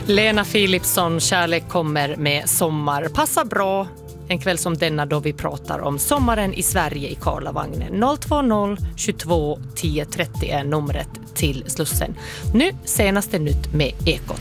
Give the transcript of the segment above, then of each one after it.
Lena Philipsson, Kärlek kommer med sommar. Passar bra en kväll som denna då vi pratar om sommaren i Sverige i Karlavagnen. 020 22 10 30 är numret till Slussen. Nu senaste nytt med Ekot.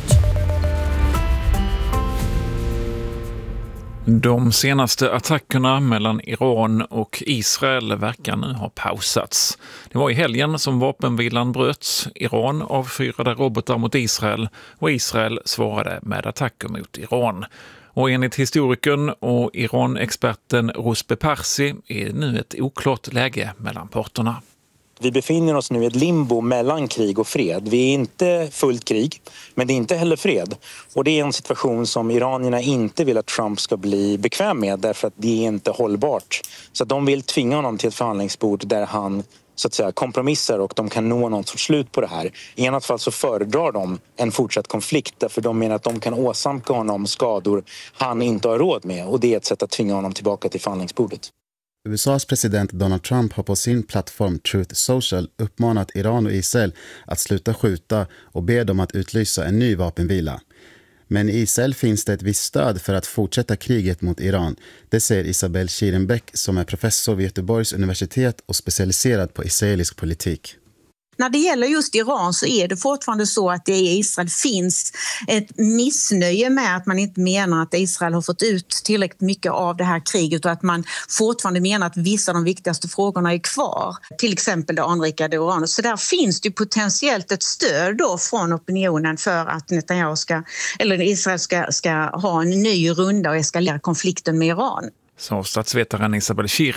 De senaste attackerna mellan Iran och Israel verkar nu ha pausats. Det var i helgen som vapenvilan bröts. Iran avfyrade robotar mot Israel och Israel svarade med attacker mot Iran. Och enligt historikern och Iran-experten Ruspe Parsi är nu ett oklart läge mellan parterna. Vi befinner oss nu i ett limbo mellan krig och fred. Vi är inte fullt krig, men det är inte heller fred. Och det är en situation som iranierna inte vill att Trump ska bli bekväm med, därför att det är inte hållbart. Så att de vill tvinga honom till ett förhandlingsbord där han så att säga kompromissar och de kan nå något sorts slut på det här. I ena fall så föredrar de en fortsatt konflikt, därför de menar att de kan åsamka honom skador han inte har råd med. Och det är ett sätt att tvinga honom tillbaka till förhandlingsbordet. USAs president Donald Trump har på sin plattform Truth Social uppmanat Iran och Israel att sluta skjuta och be dem att utlysa en ny vapenvila. Men i Israel finns det ett visst stöd för att fortsätta kriget mot Iran. Det säger Isabel Schierenbeck som är professor vid Göteborgs universitet och specialiserad på israelisk politik. När det gäller just Iran så är det fortfarande så att det i Israel finns ett missnöje med att man inte menar att Israel har fått ut tillräckligt mycket av det här kriget och att man fortfarande menar att vissa av de viktigaste frågorna är kvar. Till exempel det anrikade uranet. Så där finns det potentiellt ett stöd då från opinionen för att Israel ska ha en ny runda och eskalera konflikten med Iran. Så statsvetaren Isabel Schierenbeck.